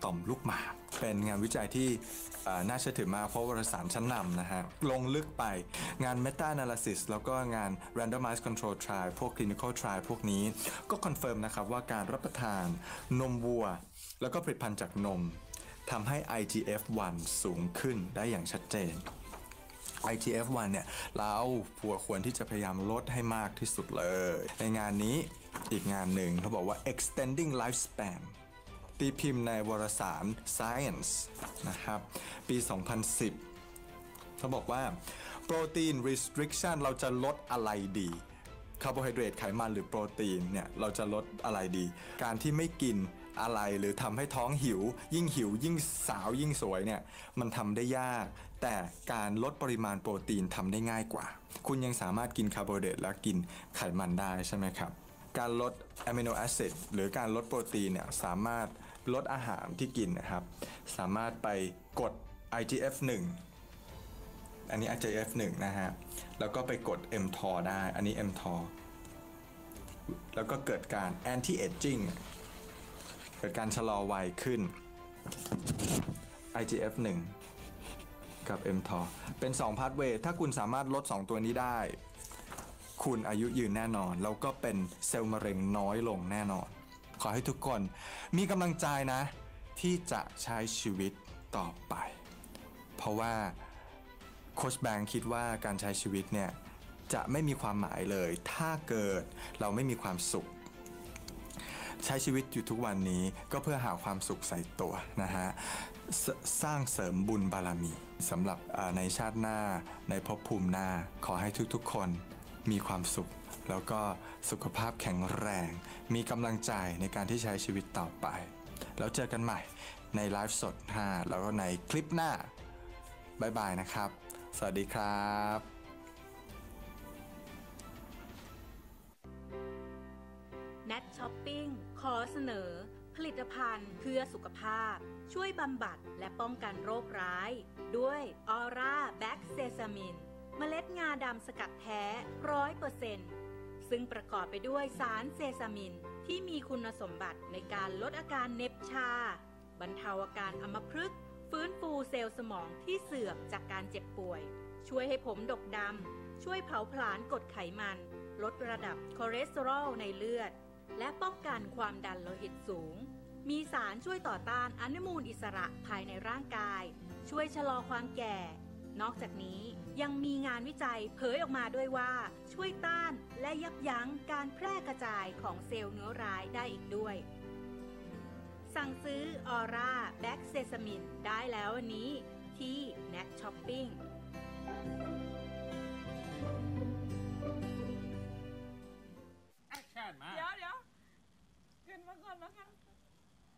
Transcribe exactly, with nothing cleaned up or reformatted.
ต่อมลูกหมากเป็นงานวิจัยที่น่าเชื่อถือมากเพราะวารสารชั้นนำนะฮะลงลึกไปงาน Meta Analysis แล้วก็งาน Randomized Control Trial พวก Clinical Trial พวกนี้ก็คอนเฟิร์มนะครับว่าการรับประทานนมวัวแล้วก็ผลิตภัณฑ์จากนมทำให้ ไอ จี เอฟ วัน สูงขึ้นได้อย่างชัดเจน ไอ จี เอฟ วัน เนี่ยเราควรที่จะพยายามลดให้มากที่สุดเลยในงานนี้อีกงานหนึ่งเขาบอกว่า extending lifespan ตีพิมพ์ในวารสาร Science นะครับปี สองพันสิบ เขาบอกว่า protein restriction เราจะลดอะไรดีคาร์โบไฮเดรตไขมันหรือโปรตีนเนี่ยเราจะลดอะไรดีการที่ไม่กินอะไรหรือทำให้ท้องหิวยิ่งหิวยิ่งสาวยิ่งสวยเนี่ยมันทำได้ยากแต่การลดปริมาณโปรตีนทำได้ง่ายกว่าคุณยังสามารถกินคาร์โบไฮเดรตและกินไขมันได้ใช่ไหมครับการลดอะมิโนแอซิดหรือการลดโปรตีนเนี่ยสามารถลดอาหารที่กินนะครับสามารถไปกด ไอ จี เอฟ วัน อันนี้ ไอ จี เอฟ วัน นะฮะแล้วก็ไปกด เอ็ม ที โอ อาร์ ได้ อันนี้ เอ็ม ที โอ อาร์ แล้วก็เกิดการ anti aging เกิดการชะลอวัยขึ้น ไอ จี เอฟ วัน กับ เอ็ม ที โอ อาร์ เป็นสอง pathway ถ้าคุณสามารถลดสองตัวนี้ได้คุณอายุยืนแน่นอนแล้วก็เป็นเซลล์มะเร็งน้อยลงแน่นอนขอให้ทุกคนมีกำลังใจนะที่จะใช้ชีวิตต่อไปเพราะว่าโค้ชแบงค์คิดว่าการใช้ชีวิตเนี่ยจะไม่มีความหมายเลยถ้าเกิดเราไม่มีความสุขใช้ชีวิตอยู่ทุกวันนี้ก็เพื่อหาความสุขใส่ตัวนะฮะสสร้างเสริมบุญบารมีสำหรับในชาติหน้าในภพภูมิหน้าขอให้ทุกๆคนมีความสุขแล้วก็สุขภาพแข็งแรงมีกำลังใจในการที่ใช้ชีวิตต่อไปแล้วเจอกันใหม่ในไลฟ์สดห้าแล้วก็ในคลิปหน้าบ๊ายบายนะครับสวัสดีครับแนทช้อปปิ้งขอเสนอผลิตภัณฑ์เพื่อสุขภาพช่วยบำบัดและป้องกันโรคร้ายด้วยออร่าแบ็กเซซามินเมล็ดงาดำสกัดแท้ ร้อยเปอร์เซ็นต์ ซึ่งประกอบไปด้วยสารเซซามินที่มีคุณสมบัติในการลดอาการเหน็บชาบรรเทาอาการอัมพฤกษ์ฟื้นฟูเซลล์สมองที่เสื่อมจากการเจ็บป่วยช่วยให้ผมดกดำช่วยเผาผลาญกรดไขมันลดระดับคอเลสเตอรอลในเลือดและป้องกันความดันโลหิตสูงมีสารช่วยต่อต้านอนุมูลอิสระภายในร่างกายช่วยชะลอความแก่นอกจากนี้ยังมีงานวิจัยเผยออกมาด้วยว่าช่วยต้านและยับยั้งการแพร่กระจายของเซลล์เนื้อร้ายได้อีกด้วยสั่งซื้อออร่าแบ็กเซซามินได้แล้ววันนี้ที่ Nat Shopping